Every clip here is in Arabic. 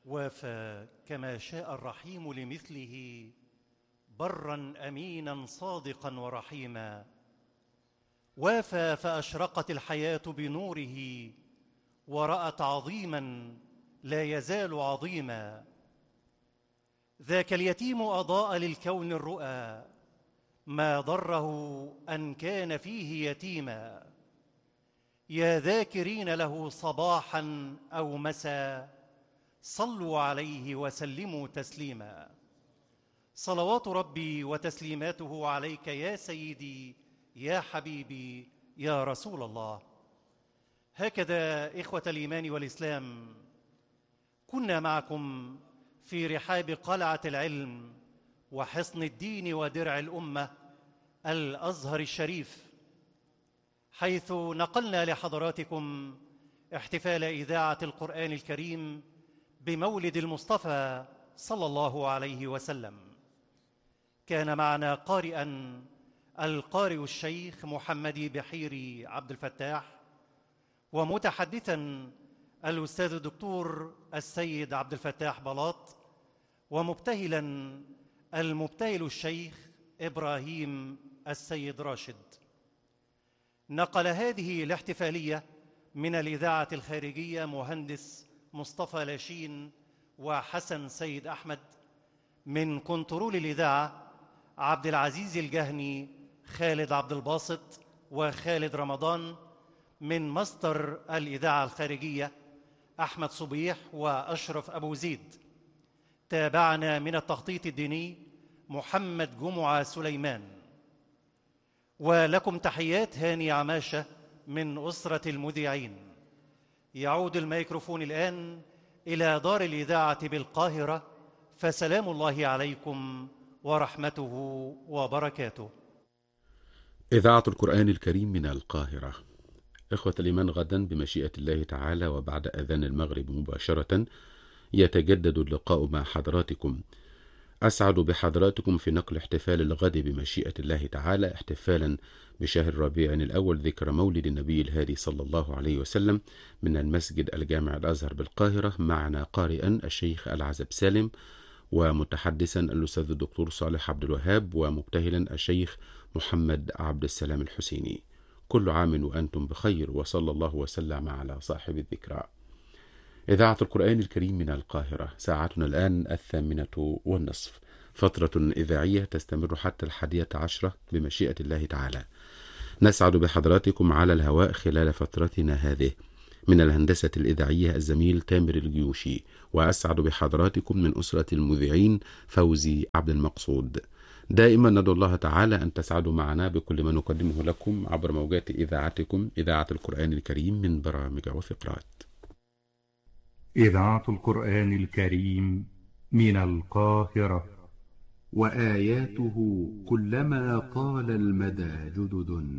وافى كما شاء الرحيم لمثله برا أمينا صادقا ورحيما. وافى فأشرقت الحياة بنوره ورأت عظيما لا يزال عظيما. ذاك اليتيم أضاء للكون الرؤى، ما ضره أن كان فيه يتيما. يا ذاكرين له صباحا أو مساء، صلوا عليه وسلموا تسليما. صلوات ربي وتسليماته عليك يا سيدي يا حبيبي يا رسول الله. هكذا إخوة الإيمان والإسلام كنا معكم في رحاب قلعة العلم وحصن الدين ودرع الأمة الأزهر الشريف، حيث نقلنا لحضراتكم احتفال إذاعة القرآن الكريم بمولد المصطفى صلى الله عليه وسلم. كان معنا قارئا القارئ الشيخ محمد بحيري عبد الفتاح، ومتحدثا الأستاذ الدكتور السيد عبد الفتاح بلاط، ومبتهلا المبتهل الشيخ إبراهيم السيد راشد. نقل هذه الاحتفالية من الإذاعة الخارجية مهندس مصطفى لاشين وحسن سيد أحمد، من كنترول الإذاعة عبد العزيز الجهني، خالد عبد الباسط وخالد رمضان، من مصدر الإذاعة الخارجية أحمد صبيح وأشرف أبو زيد. تابعنا من التخطيط الديني محمد جمعة سليمان. ولكم تحيات هاني عماشة من أسرة المذيعين. يعود الميكروفون الآن إلى دار الإذاعة بالقاهرة، فسلام الله عليكم ورحمته وبركاته. إذاعة القرآن الكريم من القاهرة. إخوة الإيمان، غدا بمشيئة الله تعالى وبعد أذان المغرب مباشرة يتجدد اللقاء مع حضراتكم. أسعد بحضراتكم في نقل احتفال الغد بمشيئة الله تعالى، احتفالا بشهر ربيع الأول، ذكرى مولد النبي الهادي صلى الله عليه وسلم، من المسجد الجامع الأزهر بالقاهرة. معنا قارئا الشيخ العزب سالم، ومتحدثا الأستاذ الدكتور صالح عبد الوهاب، ومبتهلا الشيخ محمد عبد السلام الحسيني. كل عام وأنتم بخير، وصلى الله وسلم على صاحب الذكرى. إذاعة القرآن الكريم من القاهرة. ساعتنا الآن 20:30، فترة إذاعية تستمر حتى 11 بمشيئة الله تعالى. نسعد بحضراتكم على الهواء خلال فترتنا هذه. من الهندسة الإذاعية الزميل تامر الجيوشي، وأسعد بحضراتكم من أسرة المذيعين فوزي عبد المقصود. دائما ندعو الله تعالى أن تسعدوا معنا بكل ما نقدمه لكم عبر موجات إذاعتكم، إذاعة القرآن الكريم، من برامج وفقرات. إذاعة القرآن الكريم من القاهرة. وآياته كلما طال المدى جدد،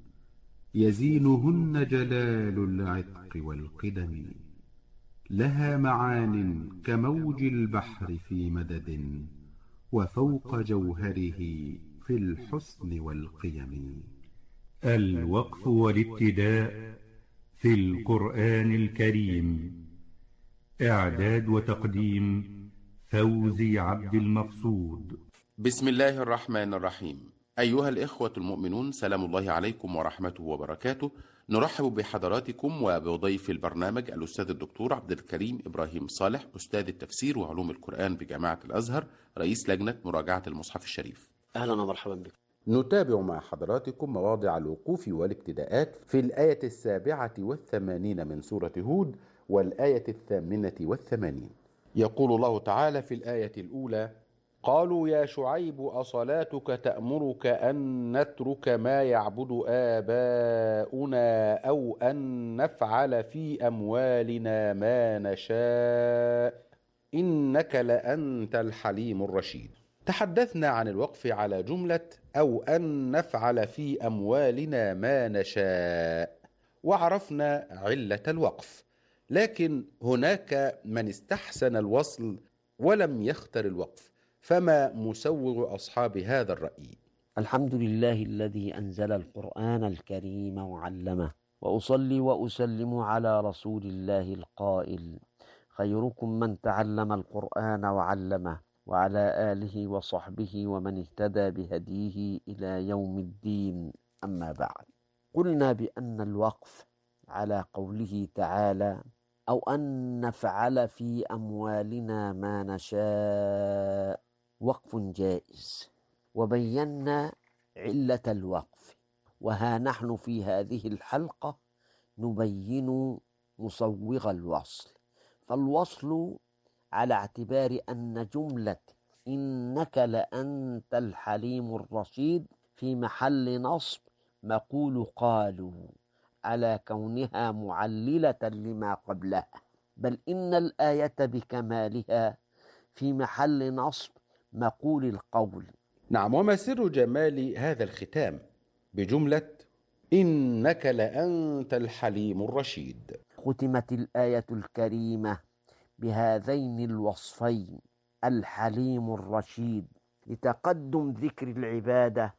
يزينهن جلال العتق والقدم. لها معان كموج البحر في مدد، وفوق جوهره في الحسن والقيم. الوقف والابتداء في القرآن الكريم. إعداد وتقديم فوزي عبد المقصود. بسم الله الرحمن الرحيم. أيها الإخوة المؤمنون، سلام الله عليكم ورحمته وبركاته. نرحب بحضراتكم وبضيف البرنامج الأستاذ الدكتور عبد الكريم إبراهيم صالح، أستاذ التفسير وعلوم القرآن بجامعة الأزهر، رئيس لجنة مراجعة المصحف الشريف. أهلا ومرحبا بكم. نتابع مع حضراتكم مواضع الوقوف والابتداءات في الآية 87 من سورة هود والآية 88. يقول الله تعالى في الآية الأولى: قالوا يا شعيب أصلاتك تأمرك أن نترك ما يعبد آباؤنا أو أن نفعل في أموالنا ما نشاء إنك لأنت الحليم الرشيد. تحدثنا عن الوقف على جملة أو أن نفعل في أموالنا ما نشاء، وعرفنا علة الوقف، لكن هناك من استحسن الوصل ولم يختر الوقف، فما مسوغ أصحاب هذا الرأي؟ الحمد لله الذي أنزل القرآن الكريم وعلمه، وأصلي وأسلم على رسول الله القائل: خيركم من تعلم القرآن وعلمه، وعلى آله وصحبه ومن اهتدى بهديه إلى يوم الدين. أما بعد، قلنا بأن الوقف على قوله تعالى: أو أن نفعل في أموالنا ما نشاء وقف جائز، وبينا علة الوقف. وها نحن في هذه الحلقة نبين مصوغ الوصل. فالوصل على اعتبار أن جملة إنك لأنت الحليم الرشيد في محل نصب مقول قالوا، على كونها معللة لما قبلها، بل إن الآية بكمالها في محل نصب مقول القول. نعم، وما سر جمال هذا الختام بجملة إنك لأنت الحليم الرشيد؟ ختمت الآية الكريمة بهذين الوصفين، الحليم الرشيد، لتقدم ذكر العبادة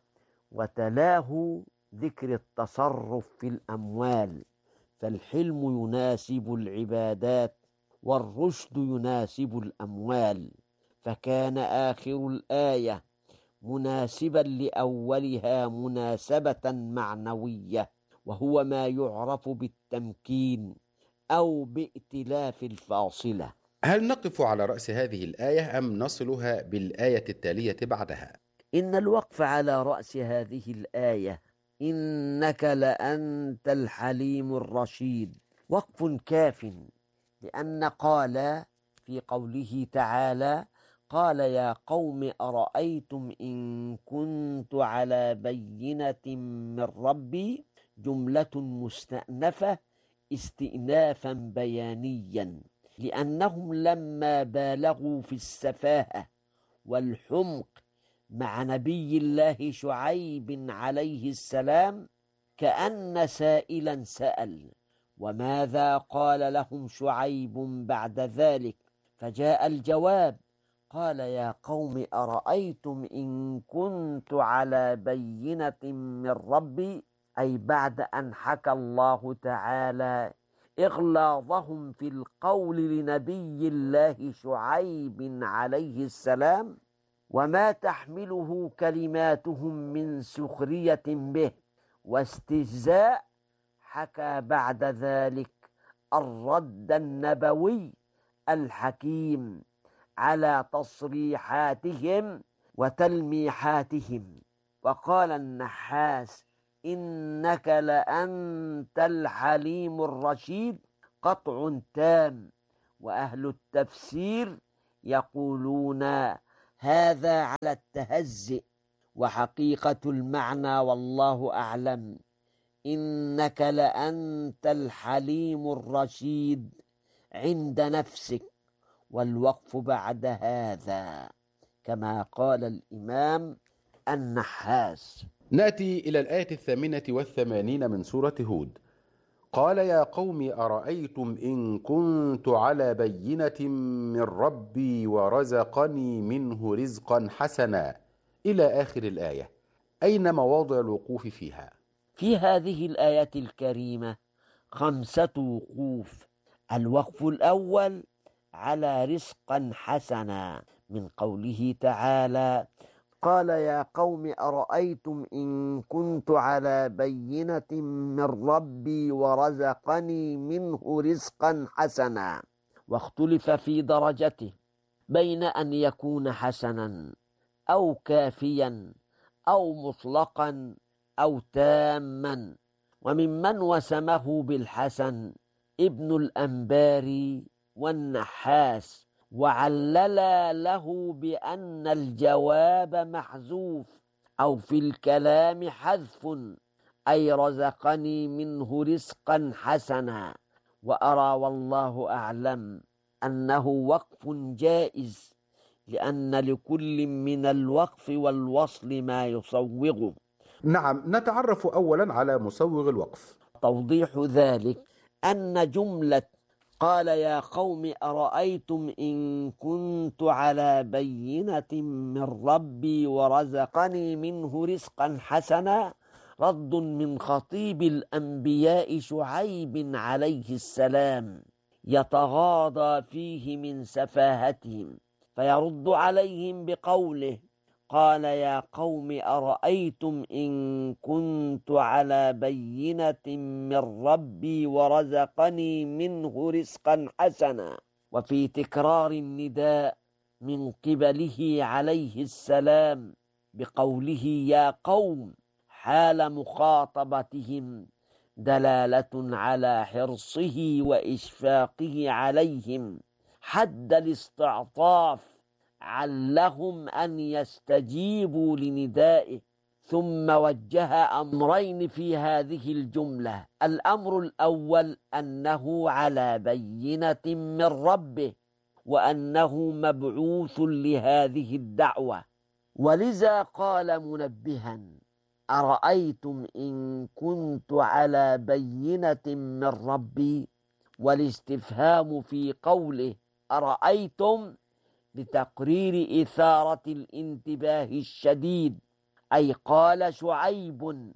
وتلاه ذكر التصرف في الأموال. فالحلم يناسب العبادات والرشد يناسب الأموال، فكان آخر الآية مناسبا لأولها مناسبة معنوية، وهو ما يعرف بالتمكين أو بائتلاف الفاصلة. هل نقف على رأس هذه الآية أم نصلها بالآية التالية بعدها؟ إن الوقف على رأس هذه الآية إنك لأنت الحليم الرشيد وقف كاف، لأن قال في قوله تعالى: قال يا قوم أرأيتم إن كنت على بينة من ربي، جملة مستأنفة استئنافا بيانيا، لأنهم لما بالغوا في السفاهة والحمق مع نبي الله شعيب عليه السلام، كأن سائلا سأل: وماذا قال لهم شعيب بعد ذلك؟ فجاء الجواب: قال يا قوم أرأيتم إن كنت على بينة من ربي، أي بعد أن حكى الله تعالى إغلاظهم في القول لنبي الله شعيب عليه السلام، وما تحمله كلماتهم من سخرية به واستهزاء، حكى بعد ذلك الرد النبوي الحكيم على تصريحاتهم وتلميحاتهم. وقال النحاس: إنك لأنت الحليم الرشيد، قطع تام. وأهل التفسير يقولون هذا على التهزئ، وحقيقة المعنى والله أعلم إنك لأنت الحليم الرشيد عند نفسك، والوقف بعد هذا كما قال الإمام النحاس. نأتي إلى الآية 88 من سورة هود. قال يا قوم أرأيتم إن كنت على بينة من ربي ورزقني منه رزقا حسنا، إلى آخر الآية. أين مواضع الوقوف فيها؟ في هذه الآية الكريمة 5 وقوف. الوقف الأول على رزقا حسنا، من قوله تعالى: قال يا قوم أرأيتم إن كنت على بينة من ربي ورزقني منه رزقا حسنا. واختلف في درجته بين أن يكون حسنا أو كافيا أو مطلقا أو تاما. وممن وسمه بالحسن ابن الأنباري والنحاس، وعللا له بأن الجواب محذوف أو في الكلام حذف، أي رزقني منه رزقا حسنا. وأرى والله أعلم أنه وقف جائز، لأن لكل من الوقف والوصل ما يصوغه. نعم، نتعرف أولا على مصوغ الوقف. توضيح ذلك أن جملة قال يا قوم أرأيتم إن كنت على بينة من ربي ورزقني منه رزقا حسنا رد من خطيب الأنبياء شعيب عليه السلام، يتغاضى فيه من سفاهتهم، فيرد عليهم بقوله: قال يا قوم أرأيتم إن كنت على بينة من ربي ورزقني منه رزقا حسنا. وفي تكرار النداء من قبله عليه السلام بقوله يا قوم حال مخاطبتهم دلالة على حرصه وإشفاقه عليهم حد الاستعطاف علهم أن يستجيبوا لندائه. ثم وجه أمرين في هذه الجملة: الأمر الأول أنه على بينة من ربه، وأنه مبعوث لهذه الدعوة، ولذا قال منبها: أرأيتم إن كنت على بينة من ربي. والاستفهام في قوله أرأيتم لتقرير إثارة الانتباه الشديد، أي قال شعيب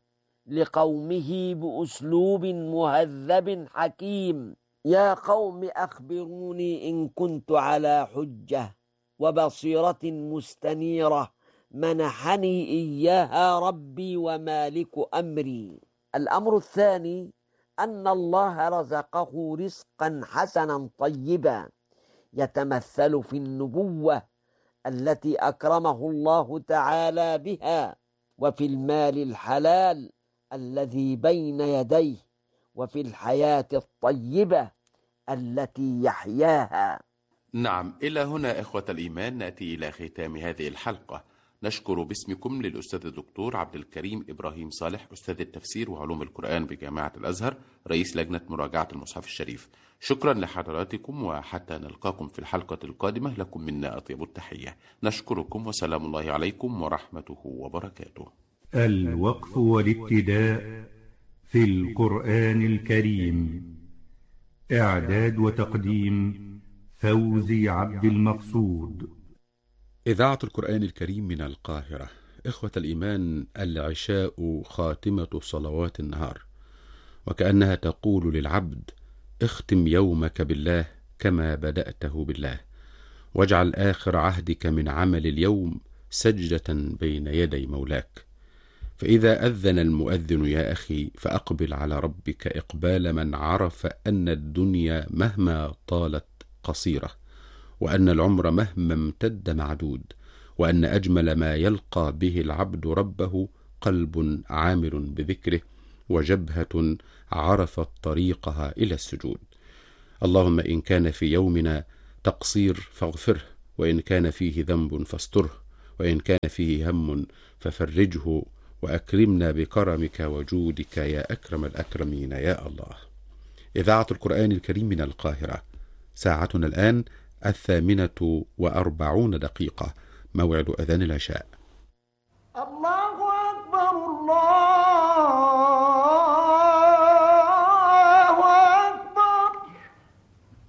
لقومه بأسلوب مهذب حكيم: يا قوم أخبروني إن كنت على حجة وبصيرة مستنيرة منحني إياها ربي ومالك أمري. الأمر الثاني أن الله رزقه رزقا حسنا طيبا يتمثل في النبوة التي أكرمه الله تعالى بها، وفي المال الحلال الذي بين يديه، وفي الحياة الطيبة التي يحياها. نعم، إلى هنا إخوة الإيمان نأتي إلى ختام هذه الحلقة. نشكر باسمكم للأستاذ الدكتور عبد الكريم إبراهيم صالح، أستاذ التفسير وعلوم القرآن بجامعة الأزهر، رئيس لجنة مراجعة المصحف الشريف. شكرا لحضراتكم، وحتى نلقاكم في الحلقة القادمة لكم منا أطيب التحية. نشكركم، وسلام الله عليكم ورحمته وبركاته. الوقف والابتداء في القرآن الكريم. إعداد وتقديم فوزي عبد المقصود. إذاعة القرآن الكريم من القاهرة. إخوة الإيمان، العشاء خاتمة صلوات النهار، وكأنها تقول للعبد: اختم يومك بالله كما بدأته بالله، واجعل آخر عهدك من عمل اليوم سجدة بين يدي مولاك. فإذا أذن المؤذن يا أخي فأقبل على ربك إقبال من عرف أن الدنيا مهما طالت قصيرة، وأن العمر مهما امتد معدود، وأن أجمل ما يلقى به العبد ربه قلب عامر بذكره، وجبهة عرفت طريقها إلى السجود. اللهم إن كان في يومنا تقصير فاغفره، وإن كان فيه ذنب فاستره، وإن كان فيه هم ففرجه، وأكرمنا بكرمك وجودك يا أكرم الأكرمين يا الله. إذاعة القرآن الكريم من القاهرة. ساعتنا الآن 8:40، موعد أذان العشاء. الله